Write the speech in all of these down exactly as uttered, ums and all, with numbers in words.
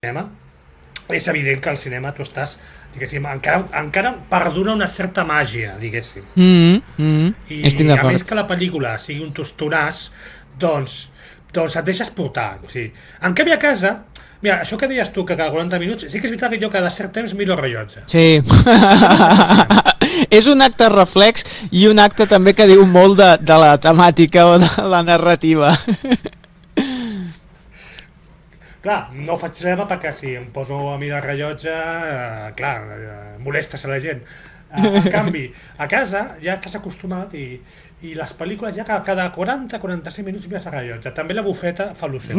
cinema, és evident que al cinema tu estàs, diguéssim, encara, encara perdura una certa màgia, diguéssim. Mm -hmm. I Estic a d'acord. més que la pel·lícula sigui un tostonàs, doncs, doncs et deixes portar. O sigui, en canvi a casa, mira, això que deies tu, que cada quaranta minuts, sí que és veritat que jo cada cert temps miro el rellotge. Sí. És un acte reflex i un acte també que diu molt de, de la temàtica o de la narrativa. Clar, no faig res perquè si em poso a mirar el rellotge, eh, clar, eh, molestes a la gent. Eh, en canvi, a casa ja estàs acostumat i, i les pel·lícules ja cada quaranta a quaranta-cinc minuts mires el rellotge. També la bufeta fa l'ocell.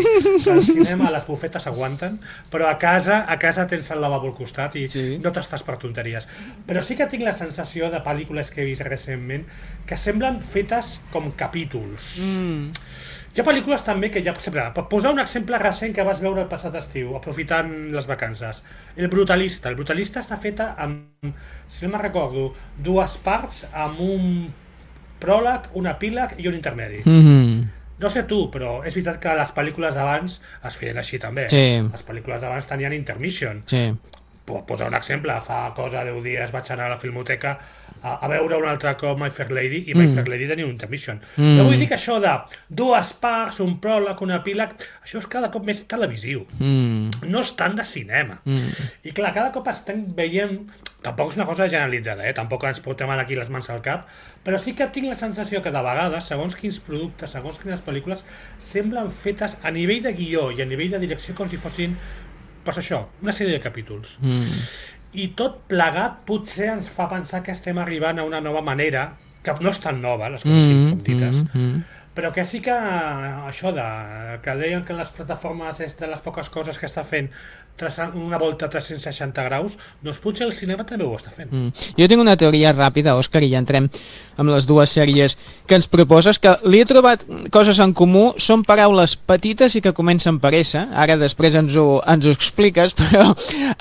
Al cinema les bufetes s'aguanten, però a casa a casa tens el lavabo al costat i sí. No t'estàs per tonteries. Però sí que tinc la sensació de pel·lícules que he vist recentment que semblen fetes com capítols. Mm. Hi ha pel·lícules també que ja... Per posar un exemple recent que vas veure el passat estiu, aprofitant les vacances. El Brutalista. El Brutalista està feta amb, si no me'n recordo, dues parts amb un pròleg, un epíleg i un intermedi. Mm-hmm. No sé tu, però és veritat que les pel·lícules d'abans es feien així també. Sí. Les pel·lícules d'abans tenien intermission. Sí. Puc posar un exemple. Fa cosa deu dies vaig anar a la Filmoteca a, a veure un altre cop My Fair Lady i My mm. Fair Lady tenia un intermission. Mm. Jo vull dir que això de dues parts, un pròleg, un epíleg, això és cada cop més televisiu. Mm. No és tant de cinema. Mm. I clar, cada cop estem veient... Tampoc és una cosa generalitzada, eh? Tampoc ens portem aquí les mans al cap, però sí que tinc la sensació que de vegades, segons quins productes, segons quines pel·lícules, semblen fetes a nivell de guió i a nivell de direcció com si fossin, doncs això, una sèrie de capítols. Mm. I tot plegat potser ens fa pensar que estem arribant a una nova manera, que no és tan nova, les coses mm, com dites, mm, mm. però que sí que això de, que deien que les plataformes és de les poques coses que està fent una volta a tres-cents seixanta graus, doncs potser el cinema també ho està fent. Mm. Jo tinc una teoria ràpida, Òscar, i ja entrem amb les dues sèries que ens proposes, que li he trobat coses en comú, són paraules petites i que comencen per S, ara després ens ho, ens ho expliques, però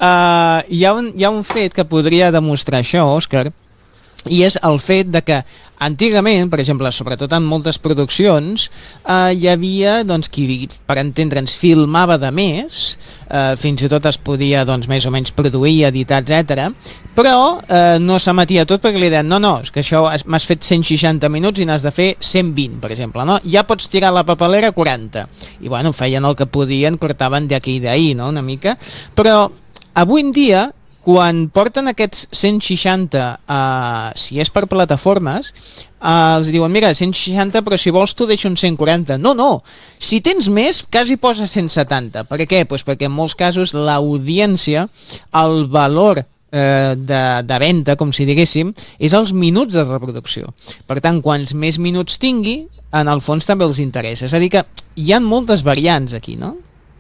uh, hi, ha un, hi ha un fet que podria demostrar això, Òscar, i és el fet de que antigament, per exemple, sobretot en moltes produccions, eh, hi havia, doncs, qui, per entendre'ns, filmava de més, eh, fins i tot es podia, doncs, més o menys produir, editar, etcètera, però eh, no s'emetia tot perquè li deien, no, no, és que això m'has fet cent seixanta minuts i n'has de fer cent vint, per exemple, no? Ja pots tirar la papelera quaranta. I, bueno, feien el que podien, cortaven d'aquí i d'ahir, no?, una mica, però avui en dia, quan porten aquests cent seixanta, uh, si és per plataformes, uh, els diuen, mira, cent seixanta, però si vols tu deixo un cent quaranta. No, no, si tens més, quasi posa cent setanta. Per què? Pues perquè en molts casos l'audiència, el valor eh, de, de venda, com si diguéssim, és els minuts de reproducció. Per tant, quants més minuts tingui, en el fons també els interessa. És a dir que hi ha moltes variants aquí, no?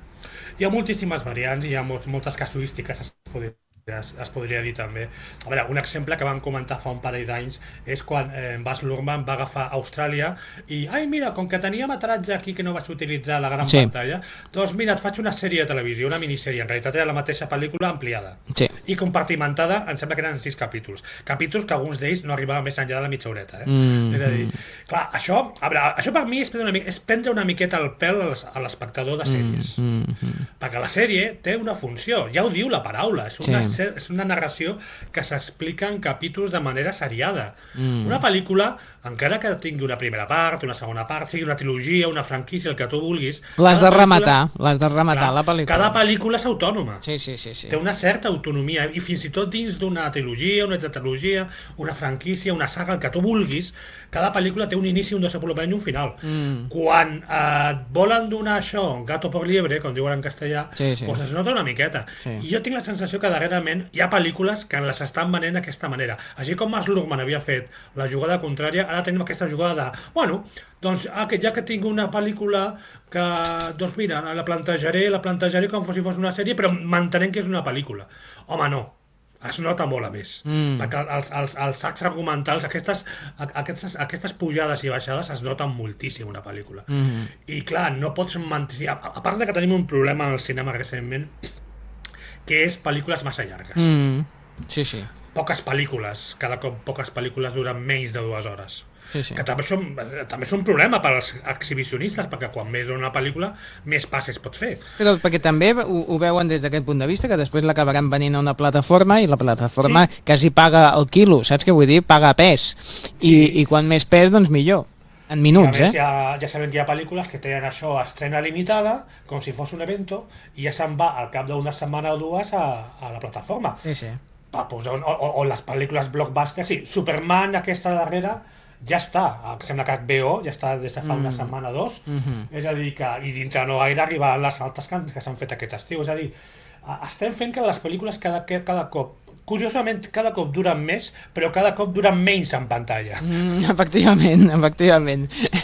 Hi ha moltíssimes variants, hi ha molts, moltes casuístiques, es podria Es, es podria dir també. A veure, un exemple que vam comentar fa un parell d'anys és quan eh, Baz Luhrmann va agafar Austràlia i, ai mira, com que tenia metratge aquí que no vaig utilitzar la gran sí. pantalla, doncs mira, et faig una sèrie de televisió, una minissèrie, en realitat era la mateixa pel·lícula ampliada sí. i compartimentada, em sembla que eren sis capítols capítols que alguns d'ells no arribaven més enllà de la mitja horeta, eh? Mm. És a dir, clar, això, a veure, això per mi és prendre una, és prendre una miqueta el pèl a l'espectador de sèries, mm. Mm. perquè la sèrie té una funció, ja ho diu la paraula, és una sí. és una narració que s'explica en capítols de manera seriada. Mm. Una pel·lícula, encara que tingui una primera part, una segona part, sigui una trilogia, una franquícia, el que tu vulguis... L'has de rematar, l'has de rematar, la pel·lícula. Cada pel·lícula és autònoma. Sí, sí, sí, sí. Té una certa autonomia, i fins i tot dins d'una trilogia, una tetralogia, una franquícia, una saga, el que tu vulguis, cada pel·lícula té un inici, un desenvolupament i un final. Mm. Quan eh, et volen donar això, gato por liebre, com diuen en castellà, sí, sí. doncs es nota una miqueta. Sí. I jo tinc la sensació que darrerament hi ha pel·lícules que les estan venent d'aquesta manera. Així com Baz Luhrmann havia fet la jugada contrària, ara tenim aquesta jugada de, bueno, doncs ja que tinc una pel·lícula que, doncs mira, la plantejaré, la plantejaré com si fos una sèrie, però m'entenem que és una pel·lícula. Home, no. Es nota molt a més, mm. perquè els, els, els sacs argumentals, aquestes, aquestes, aquestes pujades i baixades es noten moltíssim una pel·lícula. Mm. I clar, no pots mantenir... A, a part de que tenim un problema al cinema recentment, que és pel·lícules massa llargues. Mm. Sí, sí. Poques pel·lícules, cada cop poques pel·lícules duren menys de dues hores. Sí, sí. Que també és, un, també és un problema per als exhibicionistes, perquè quan més una pel·lícula, més passes pots fer. Però perquè també ho, ho veuen des d'aquest punt de vista, que després l'acabaran venint a una plataforma i la plataforma sí. quasi paga el quilo, saps què vull dir? Paga pes. I, sí. i quan més pes, doncs millor. En minuts, més, eh? Ja, ja sabem que hi ha pel·lícules que tenen això a estrena limitada, com si fos un evento, i ja se'n va al cap d'una setmana o dues a, a la plataforma. Sí, sí. Va, pues, o, o, o les pel·lícules blockbuster, sí, Superman aquesta darrera ja està, em sembla que H B O ja està des de fa mm. una setmana o dos, mm -hmm. és a dir que, i dintre no gaire arribaran les altres que, que s'han fet aquest estiu, és a dir, estem fent que les pel·lícules cada, cada cop curiosament, cada cop duren més, però cada cop duren menys en pantalla. Mm, efectivament, efectivament.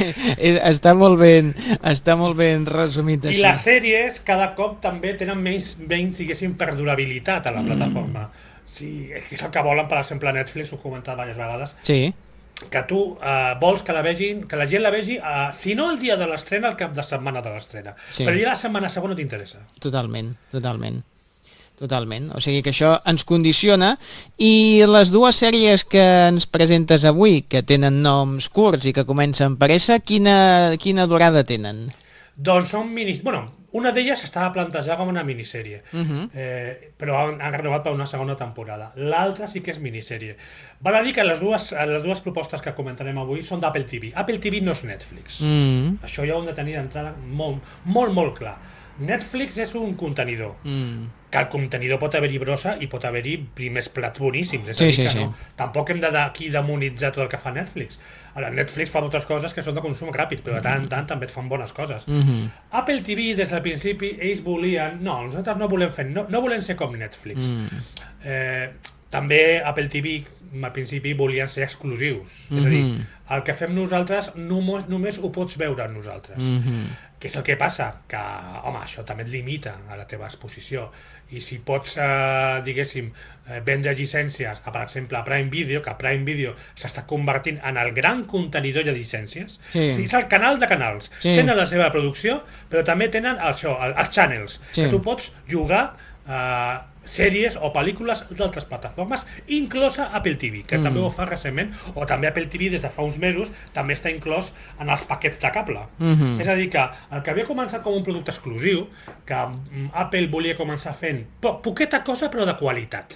Està molt ben, està molt ben resumit així. I les sèries cada cop també tenen menys, menys diguéssim, perdurabilitat a la plataforma. Mm. Sí, és el que volen, per exemple, a Netflix, ho he comentat diverses vegades, sí. que tu eh, vols que la vegin, que la gent la vegi, eh, si no el dia de l'estrena, el cap de setmana de l'estrena. Sí. Però ja la setmana següent no t'interessa. Totalment, totalment. Totalment, o sigui que això ens condiciona. I les dues sèries que ens presentes avui, que tenen noms curts i que comencen per S, quina, quina durada tenen? Doncs són minis... Bueno, una d'elles estava plantejada com una minissèrie, uh -huh. eh, però han, han renovat per una segona temporada. L'altra sí que és minissèrie. Val a dir que les dues, les dues propostes que comentarem avui són d'Apple T V. Apple T V no és Netflix. Uh -huh. Això ja ho hem de tenir d'entrada molt, molt, molt clar. Netflix és un contenidor. Mm. Que el contenidor pot haver-hi brossa i pot haver-hi primers plats boníssims. És sí, a dir, sí, que sí. no. Tampoc hem d'aquí demonitzar tot el que fa Netflix. Ara, Netflix fa moltes coses que són de consum ràpid, però de tant en tant també et fan bones coses. Mm-hmm. Apple T V, des del principi, ells volien... No, nosaltres no volem fer... No, no volem ser com Netflix. Mm. Eh, també Apple T V, al principi, volien ser exclusius. Mm-hmm. És a dir, el que fem nosaltres només, només ho pots veure nosaltres. Mm-hmm. Què és el que passa? Que, home, això també et limita a la teva exposició. I si pots, eh, diguéssim, eh, vendre llicències a, per exemple, a Prime Video, que Prime Video s'està convertint en el gran contenidor de llicències, sí. O sigui, és el canal de canals. Sí. Tenen la seva producció, però també tenen això, els channels, sí. Que tu pots jugar eh, sèries o pel·lícules d'altres plataformes, inclosa Apple T V, que mm. també ho fa recentment, o també Apple T V des de fa uns mesos també està inclòs en els paquets de cable. Mm-hmm. És a dir, que el que havia començat com un producte exclusiu, que Apple volia començar fent po poqueta cosa però de qualitat.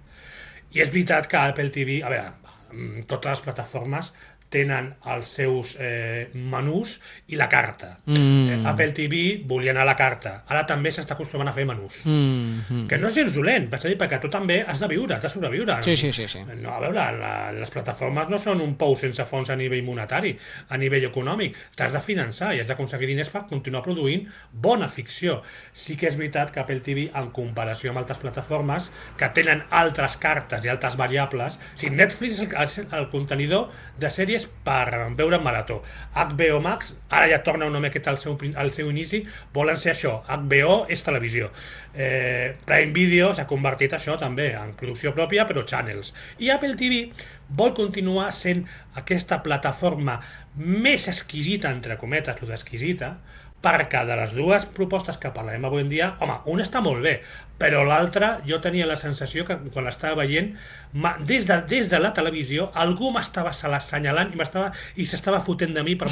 I és veritat que Apple T V, a veure, totes les plataformes tenen els seus eh, menús i la carta. Mm. Eh, Apple T V volia anar a la carta. Ara també s'està acostumant a fer menús. Mm. Mm. Que no és gens dolent, vaig a dir, perquè tu també has de viure, has de sobreviure. Sí, sí, sí, sí. No, a veure, la, les plataformes no són un pou sense fons a nivell monetari, a nivell econòmic. T'has de finançar i has d'aconseguir diners per continuar produint bona ficció. Sí que és veritat que Apple T V, en comparació amb altres plataformes, que tenen altres cartes i altres variables, o sigui, Netflix és el, el contenidor de sèries per veure en marató. H B O Max, ara ja torna una miqueta al seu, al seu inici, volen ser això. H B O és televisió. Eh, Prime Video s'ha convertit això també en producció pròpia, però channels. I Apple T V vol continuar sent aquesta plataforma més exquisita, entre cometes, lo d'exquisita, perquè de les dues propostes que parlarem avui en dia, home, una està molt bé, però l'altra jo tenia la sensació que quan l'estava veient, des de, des de la televisió, algú m'estava assenyalant i m'estava i s'estava fotent de mi per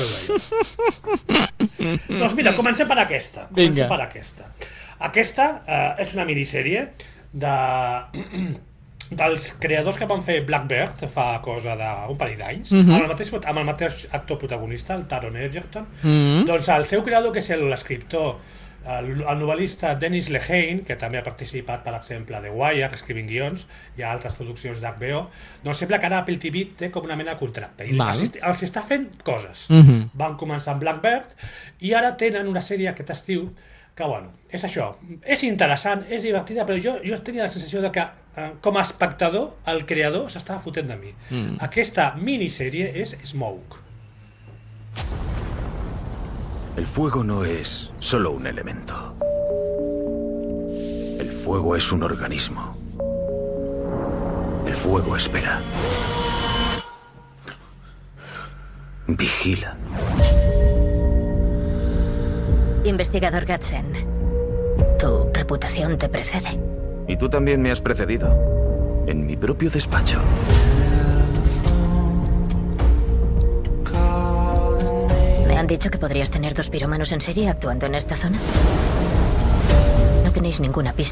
veure-ho. Doncs mira, comencem per aquesta. Comencem per aquesta. Aquesta eh, és una minissèrie de... dels creadors que van fer Blackbird fa cosa d'un parell d'anys, mm -hmm. amb, el mateix, amb el mateix actor protagonista, el Taron Egerton. Mm -hmm. Doncs el seu creador, que és l'escriptor, el, el novel·lista Dennis Lehane, que també ha participat, per exemple, a The Wire, escrivint guions, i a altres produccions d'H B O, doncs sembla que ara Apple T V té com una mena de contracte i els, els està fent coses. Mm -hmm. Van començar amb Blackbird i ara tenen una sèrie aquest estiu que, bueno, és això, és interessant, és divertida, però jo, jo tenia la sensació de que, eh, com a espectador, el creador s'estava fotent de mi. Mm. Aquesta minissèrie és Smoke. El fuego no es solo un elemento. El fuego es un organismo. El fuego espera. Vigila. Investigador Gadsden, tu reputación te precede. Y tú también me has precedido. En mi propio despacho. han dicho que podrías tener dos pirómanos en serie actuando en esta zona? No tenéis ninguna pista.